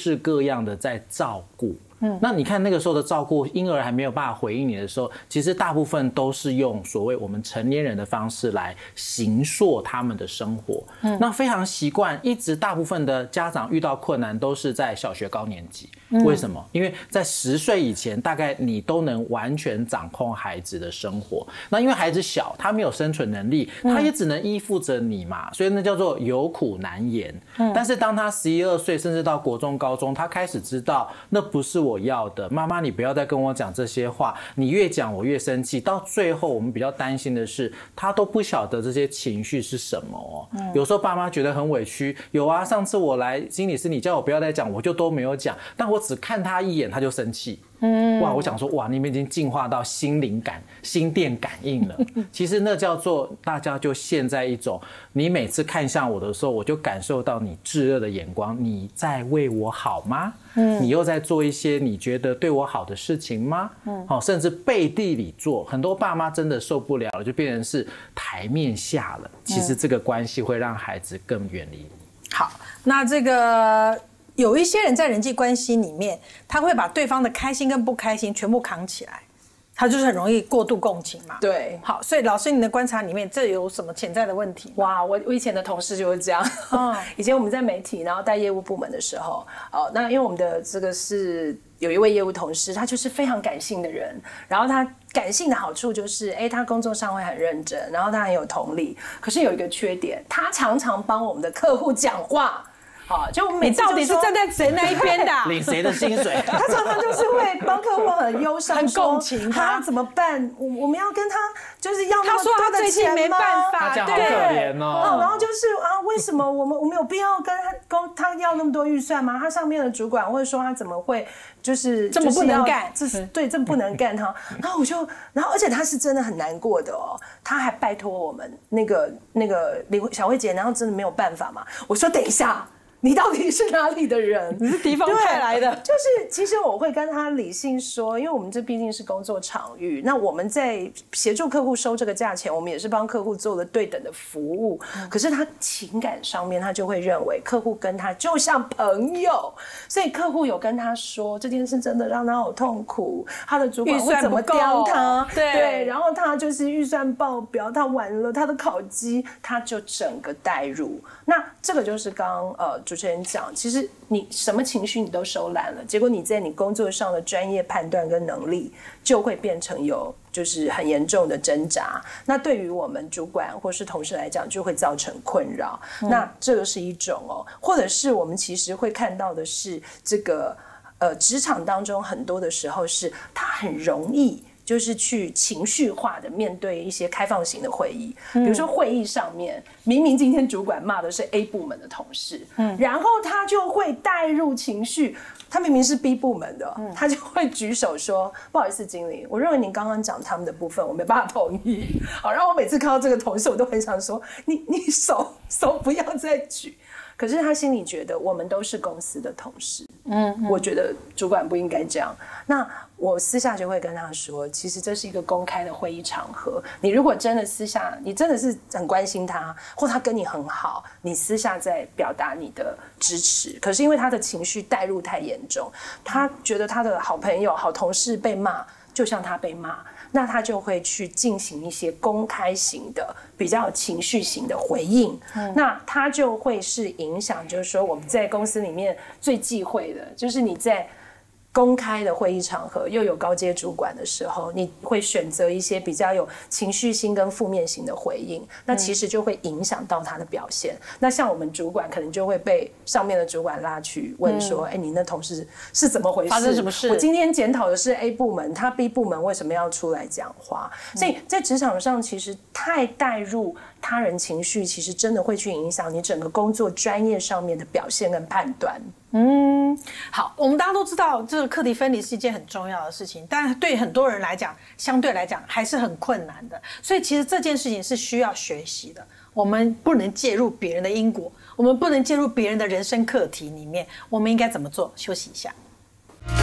式各样的在照顾。那你看那个时候的照顾，婴儿还没有办法回应你的时候，其实大部分都是用所谓我们成年人的方式来形塑他们的生活。那非常习惯，一直大部分的家长遇到困难都是在小学高年级。为什么？因为在10岁以前，大概你都能完全掌控孩子的生活。那因为孩子小，他没有生存能力，他也只能依附着你嘛，所以那叫做有苦难言。但是当他11、12岁，甚至到国中、高中，他开始知道那不是我要的，妈妈你不要再跟我讲这些话，你越讲我越生气。到最后我们比较担心的是，他都不晓得这些情绪是什么。有时候爸妈觉得很委屈，有啊，上次我来心理师，你叫我不要再讲，我就都没有讲，但我只看他一眼他就生气。哇，我想说，哇，你们已经进化到心灵感、心电感应了。其实那叫做大家就陷在一种，你每次看向我的时候，我就感受到你炙热的眼光，你在为我好吗？你又在做一些你觉得对我好的事情吗？甚至背地里做，很多爸妈真的受不了了，就变成是台面下了。其实这个关系会让孩子更远离你。 好，那这个。有一些人在人际关系里面，他会把对方的开心跟不开心全部扛起来，他就是很容易过度共情嘛。 对， 好，所以老师你的观察里面，这有什么潜在的问题？ 哇，我以前的同事就是这样。以前我们在媒体，然后带业务部门的时候，那因为我们的这个是有一位业务同事，他就是非常感性的人，然后他感性的好处就是，他工作上会很认真，然后他很有同理，可是有一个缺点，他常常帮我们的客户讲话。就我们每次你到底是站在谁那一边的？ 领谁的薪水？ 他常常就是会帮客户很忧伤， 很共情他怎么办？我们要跟他就是要那么多的钱吗？ 他说他最近没办法， 他这样好可怜哦。 然后就是为什么我们有必要跟他要那么多预算吗？他上面的主管会说他怎么会就是这么不能干？ 对，这不能干哈。然后而且他是真的很难过的哦，他还拜托我们那个小慧姐，然后真的没有办法嘛。我说等一下。你到底是哪里的人？ 你是敌方派来的。 就是其实我会跟他理性说，因为我们这毕竟是工作场域，那我们在协助客户收这个价钱，我们也是帮客户做了对等的服务。可是他情感上面，他就会认为客户跟他就像朋友，所以客户有跟他说这件事真的让他好痛苦，他的主管会怎么刁他？对，然后他就是预算爆表，他完了他的考绩，他就整个带入。那这个就是刚主持人讲，其实你什么情绪你都收揽了，结果你在你工作上的专业判断跟能力就会变成有就是很严重的挣扎。那对于我们主管或是同事来讲，就会造成困扰。那这个是一种或者是我们其实会看到的是这个职场当中很多的时候是他很容易。就是去情绪化的面对一些开放型的会议，比如说会议上面，明明今天主管骂的是 A 部门的同事，然后他就会带入情绪，他明明是 B 部门的，他就会举手说：“不好意思，经理，我认为您刚刚讲他们的部分，我没办法同意。”好，然后我每次看到这个同事，我都很想说：“你手不要再举。”可是他心里觉得我们都是公司的同事，我觉得主管不应该这样。那我私下就会跟他说，其实这是一个公开的会议场合，你如果真的私下，你真的是很关心他，或他跟你很好，你私下在表达你的支持。可是因为他的情绪带入太严重，他觉得他的好朋友、好同事被骂，就像他被骂。那他就会去进行一些公开型的、比较情绪型的回应。那他就会是影响，就是说我们在公司里面最忌讳的，就是你在公开的会议场合又有高阶主管的时候，你会选择一些比较有情绪性跟负面型的回应，那其实就会影响到他的表现。那像我们主管可能就会被上面的主管拉去问说：“你那同事是怎么回事？ 发生什么事？ 我今天检讨的是 A 部门，他 B 部门为什么要出来讲话？”所以在职场上，其实太带入他人情绪，其实真的会去影响你整个工作专业上面的表现跟判断。 好，我们大家都知道这个课题分离是一件很重要的事情，但对很多人来讲，相对来讲还是很困难的。所以其实这件事情是需要学习的。我们不能介入别人的因果，我们不能介入别人的人生课题里面，我们应该怎么做？休息一下。